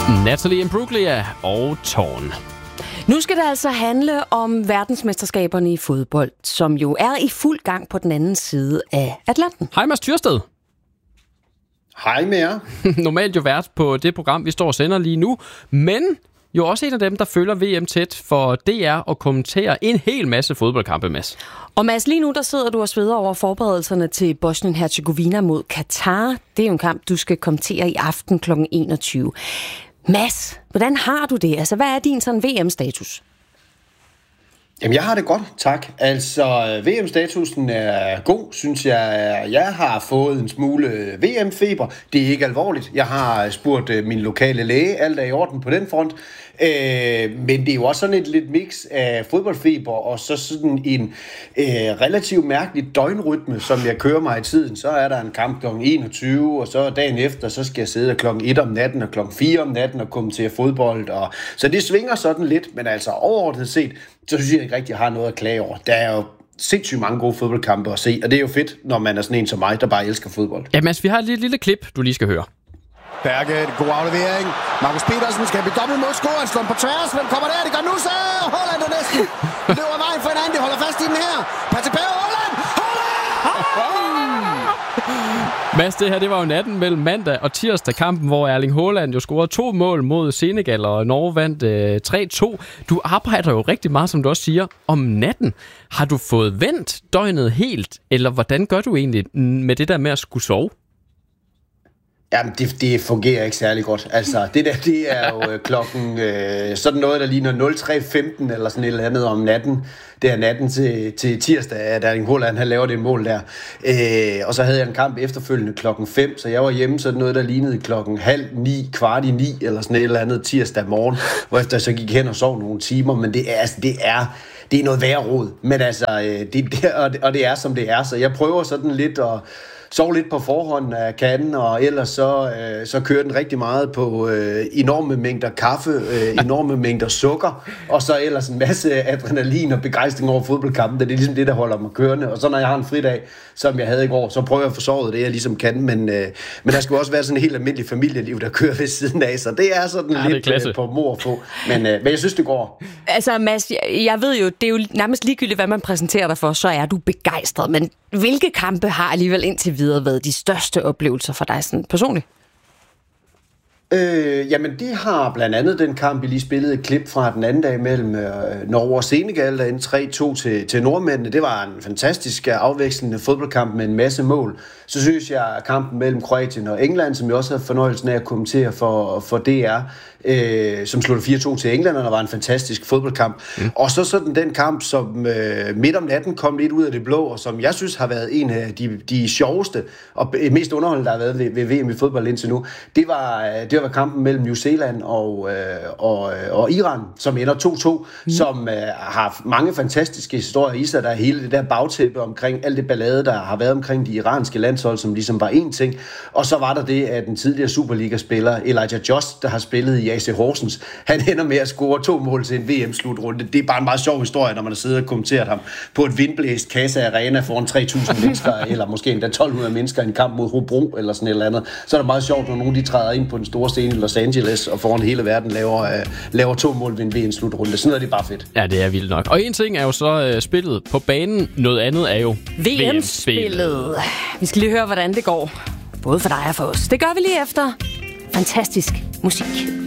Natalie Imbruglia og Torn. Nu skal det altså handle om verdensmesterskaberne i fodbold, som jo er i fuld gang på den anden side af Atlanten. Hej Mads Tyrsted. Hej med jer. Normalt jo vært på det program, vi står og sender lige nu, men jo også en af dem, der følger VM tæt for DR og kommenterer en hel masse fodboldkampe, Mads. Og Mads, lige nu der sidder du og sveder over forberedelserne til Bosnien-Herzegovina mod Katar. Det er jo en kamp, du skal kommentere i aften kl. 21. Mads, hvordan har du det? Altså, hvad er din sådan VM-status? Jamen, jeg har det godt, tak. Altså, VM-statusen er god, synes jeg. Jeg har fået en smule VM-feber. Det er ikke alvorligt. Jeg har spurgt min lokale læge, alt er i orden på den front. Men det er jo også sådan et lidt mix af fodboldfeber og så sådan en relativt mærkelig døgnrytme, som jeg kører mig i tiden. Så er der en kamp kl. 21, og så dagen efter, så skal jeg sidde kl. 1 om natten og kl. 4 om natten og kommentere fodbold. Så det svinger sådan lidt, men altså overordnet set, så synes jeg ikke rigtig, jeg har noget at klage over. Der er jo sindssygt mange gode fodboldkampe at se, og det er jo fedt, når man er sådan en som mig, der bare elsker fodbold. Ja, Mads, vi har et lille klip, du lige skal høre. Berge, god aflevering. Markus Petersen skal blive dobbelt mod score. Han slår på tværs. Hvem kommer der? Det gør nu så. Holland er næsten. Løber vejen for en anden. De holder fast i den her. Pas tilbage. Holland! Mads, det her det var jo natten mellem mandag og tirsdag kampen, hvor Erling Haaland jo scorede 2 mål mod Senegal, og Norge vandt 3-2. Du arbejder jo rigtig meget, som du også siger, om natten. Har du fået vendt døgnet helt, eller hvordan gør du egentlig med det der med at skulle sove? Jamen, det fungerer ikke særlig godt. Altså, det der, det er jo klokken sådan noget, der ligner 03.15 eller sådan et eller andet om natten. Det er natten til tirsdag, at Erling Haaland, han laver det mål der. Og så havde jeg en kamp efterfølgende klokken 5, så jeg var hjemme sådan noget, der lignede klokken 8:30, 8:45 eller sådan et eller andet tirsdag morgen, hvor efter jeg så gik hen og sov nogle timer. Men det er noget værre rod. Men altså, det er som det er, så jeg prøver sådan lidt at sove lidt på forhånd af kanden, og ellers så kører den rigtig meget på enorme mængder kaffe, enorme mængder sukker, og så ellers en masse adrenalin og begejstring over fodboldkampen. Det er ligesom det, der holder mig kørende. Og så når jeg har en fridag, som jeg havde i går, så prøver jeg at få sovet det, jeg ligesom kan. Men der skal også være sådan et helt almindeligt familieliv, der kører ved siden af, så det er sådan lidt på mor og få. Men jeg synes, det går. Altså Mads, jeg ved jo, det er jo nærmest ligegyldigt, hvad man præsenterer dig for, så er du begejstret. Men hvilke kampe har alligevel indtil videre været de største oplevelser for dig sådan personligt? Jamen, det har blandt andet den kamp, vi lige spillede et klip fra den anden dag mellem Norge og Senegal, der endte 3-2 til nordmændene. Det var en fantastisk afvekslende fodboldkamp med en masse mål. Så synes jeg, at kampen mellem Kroatien og England, som jeg også havde fornøjelsen af at kommentere for DR, som sluttede 4-2 til englænderne, var en fantastisk fodboldkamp. Og så sådan den kamp, som midt om natten kom lidt ud af det blå, og som jeg synes har været en af de sjoveste og mest underholdende, der har været ved VM i fodbold indtil nu. Det var kampen mellem New Zealand og Iran, som ender 2-2, som har mange fantastiske historier i sig. Der er hele det der bagtæppe omkring alt det ballade, der har været omkring de iranske landshold, som ligesom var én ting. Og så var der det, at den tidligere Superliga-spiller Elijah Just, der har spillet i AC Horsens, han ender med at score 2 mål til en VM-slutrunde. Det er bare en meget sjov historie, når man har siddet og kommenteret ham på et vindblæst Casa Arena foran 3.000 mennesker, eller måske endda 1.200 mennesker i en kamp mod Hobro, eller sådan et eller andet. Så er det meget sjovt, når nogen de træder ind på den store scene i Los Angeles, og foran hele verden laver 2 mål ved en VM-slutrunde. Sådan er det bare fedt. Ja, det er vildt nok. Og en ting er jo så spillet på banen, noget andet er jo VM-spillet. Vi skal lige høre, hvordan det går. Både for dig og for os. Det gør vi lige efter fantastisk musik.